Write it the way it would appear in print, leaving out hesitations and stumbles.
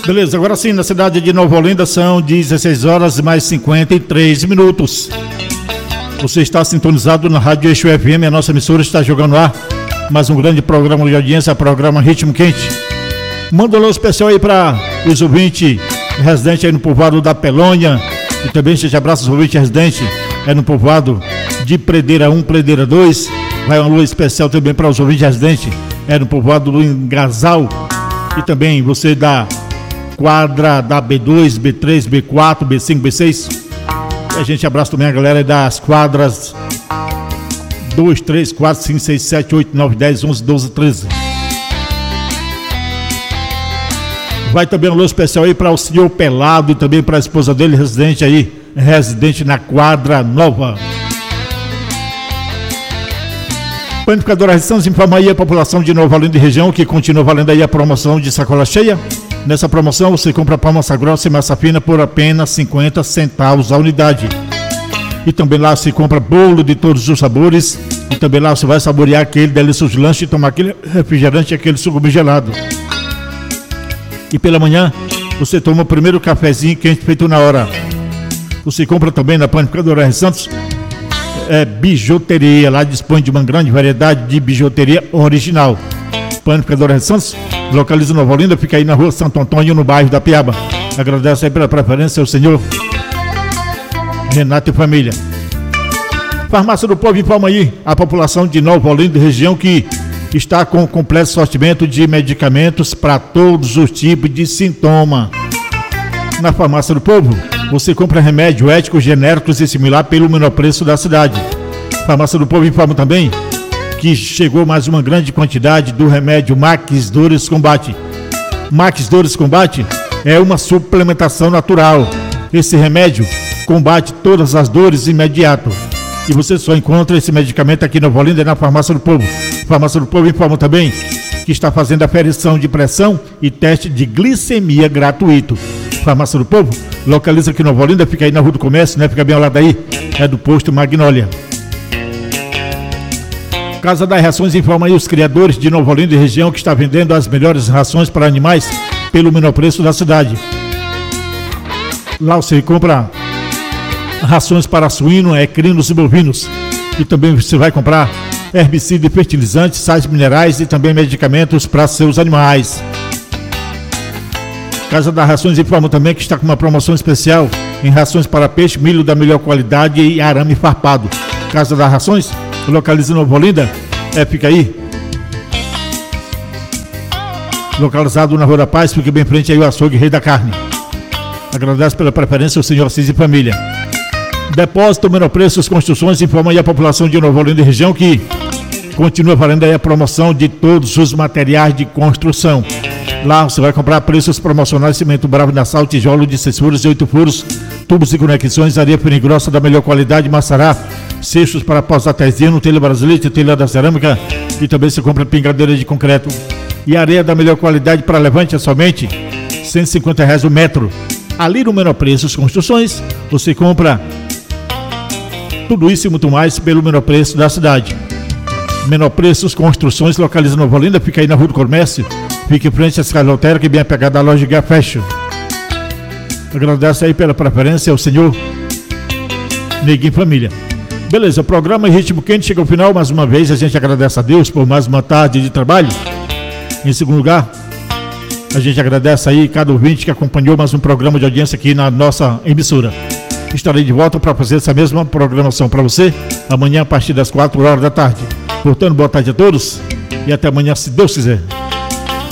Beleza, agora sim, na cidade de Nova Olinda são 16 horas mais 53 minutos. Você está sintonizado na Rádio Eixo FM, a nossa emissora está jogando no ar mais um grande programa de audiência, programa Ritmo Quente. Manda um alô especial aí para os ouvintes residentes aí no povoado da Pelônia e também seja abraço aos ouvintes residentes aí no povoado de Predeira 1, Predeira 2. Vai um alô especial também para os ouvintes residentes aí no povoado do Engasal e também você da quadra da B2, B3, B4, B5, B6. E a gente abraça também a galera das quadras 2, 3, 4, 5, 6, 7, 8, 9, 10, 11, 12, 13. Vai também um alô especial aí para o senhor Pelado e também para a esposa dele, residente na quadra nova. Panificadora Restância informa aí a população de Nova Olinda e região que continua valendo aí a promoção de sacola cheia. Nessa promoção você compra pão massa grossa e massa fina por apenas 50 centavos a unidade. E também lá você compra bolo de todos os sabores. E também lá você vai saborear aquele delicioso lanche e tomar aquele refrigerante, aquele suco gelado. E pela manhã você toma o primeiro cafezinho quente feito na hora. Você compra também na Panificadora Santos bijuteria. Lá dispõe de uma grande variedade de bijuteria original. Panificadora Santos localiza Nova Olinda, fica aí na rua Santo Antônio, no bairro da Piaba. Agradeço aí pela preferência ao senhor Renato e família. Farmácia do Povo informa aí a população de Nova Olinda e região que está com completo sortimento de medicamentos para todos os tipos de sintoma. Na Farmácia do Povo, você compra remédio éticos, genéricos e similar pelo menor preço da cidade. Farmácia do Povo informa também que chegou mais uma grande quantidade do remédio Max Dores Combate. Max Dores Combate é uma suplementação natural. Esse remédio combate todas as dores imediato. E você só encontra esse medicamento aqui na Nova Olinda e na Farmácia do Povo. Farmácia do Povo informa também que está fazendo aferição de pressão e teste de glicemia gratuito. Farmácia do Povo localiza aqui na Nova Olinda, fica aí na Rua do Comércio, né? Fica bem ao lado aí, é do posto Magnólia. Casa das Rações informa aí os criadores de Nova Olinda e região que está vendendo as melhores rações para animais pelo menor preço da cidade. Lá você compra rações para suíno, equinos e bovinos. E também você vai comprar herbicida e fertilizantes, sais minerais e também medicamentos para seus animais. Casa das Rações informa também que está com uma promoção especial em rações para peixe, milho da melhor qualidade e arame farpado. Casa das Rações localiza em Nova Olinda, fica aí localizado na Rua da Paz, fica bem em frente aí o açougue Rei da Carne. Agradeço pela preferência ao senhor Assis e família. Depósito Menor Preços Construções informa aí a população de Nova Olinda e região que continua valendo aí a promoção de todos os materiais de construção. Lá você vai comprar preços promocionais: cimento bravo nasal, tijolo de 6 furos e 8 furos, tubos e conexões, areia fina e grossa da melhor qualidade, maçará, cestos para pós-atesino, telha brasileira, telha da cerâmica e também você compra pingadeira de concreto. E areia da melhor qualidade para levante é somente R$150 o metro. Ali no Menor Preços Construções você compra tudo isso e muito mais pelo menor preço da cidade. Menor Preços Construções localiza em Nova Olinda, fica aí na Rua do Comércio, fica em frente à escada lotérica e bem apegada à loja Gá Fashion. Agradeço aí pela preferência ao senhor Neguinho Família. Beleza, o programa Ritmo Quente chega ao final. Mais uma vez a gente agradece a Deus por mais uma tarde de trabalho. Em segundo lugar, a gente agradece aí cada ouvinte que acompanhou mais um programa de audiência aqui na nossa emissora. Estarei de volta para fazer essa mesma programação para você amanhã a partir das 4 horas da tarde. Portanto, boa tarde a todos e até amanhã, se Deus quiser.